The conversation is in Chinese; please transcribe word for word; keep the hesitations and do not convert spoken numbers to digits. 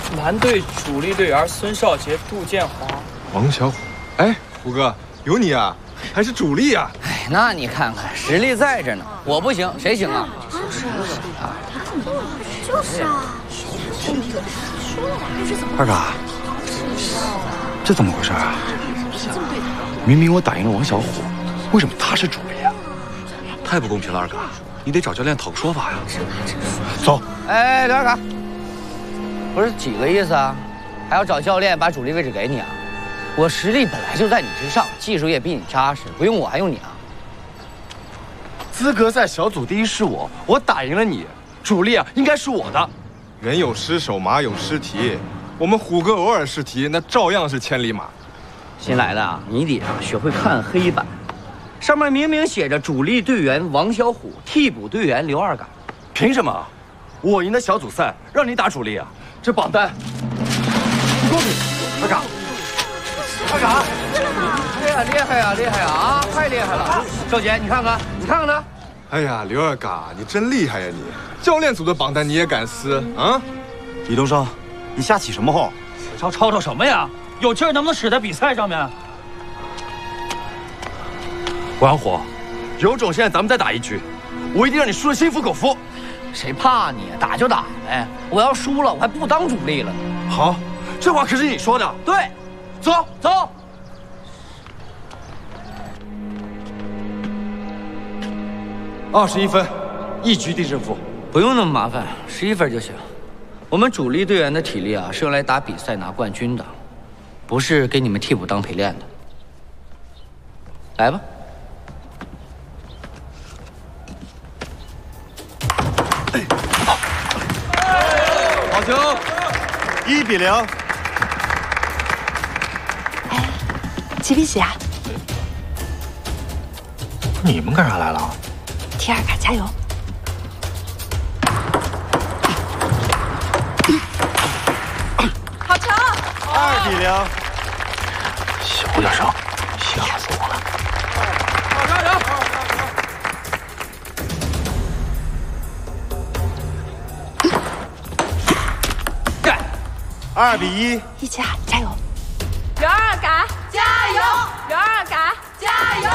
蓝队主力队员孙少杰、杜建华、 王小虎。哎，虎哥，有你啊，还是主力啊！ 哎，那你看看，实力在这呢。我不行，谁行啊？ 就是啊，就是啊。 二嘎，这怎么回事啊？明明我打赢了王小虎，为什么他是主力啊？太不公平了，二嘎，你得找教练讨个说法呀。走。 哎，刘二嘎，不是几个意思啊？还要找教练把主力位置给你啊？我实力本来就在你之上，技术也比你扎实，不用我还用你啊？ 资格赛小组第一是我，我打赢了你，主力啊应该是我的。 人有失手，马有失蹄。我们虎哥偶尔失蹄，那照样是千里马。 新来的啊，你得啊学会看黑板，上面明明写着主力队员王小虎，替补队员刘二嘎。 凭什么？我赢的小组赛让你打主力啊？这榜单不公平！二嘎，二嘎， 厉害厉害呀厉害呀啊！太厉害了！少杰，你看看，你看看他。 哎呀，刘二嘎，你真厉害呀你！教练组的榜单你也敢撕啊？ 李东升，你瞎起什么哄？ 吵吵吵什么呀？有劲儿能不能使在比赛上面？ 王虎，有种现在咱们再打一局，我一定让你输得心服口服。 谁怕你？打就打呗！我要输了，我还不当主力了呢。 好，这话可是你说的。 对， 走走。 二十一分，一局定胜负。 不用那么麻烦，十一分就行。我们主力队员的体力啊，是用来打比赛拿冠军的，不是给你们替补当陪练的。来吧。 好球，一比零。 哎，几比几啊？ 你们干啥来了？ 替二嘎加油！好球！ 二比零。 小点声，吓死我了！ 加油！ 干！二比一。 一起啊，加油！ 刘二嘎加油！刘二嘎加油！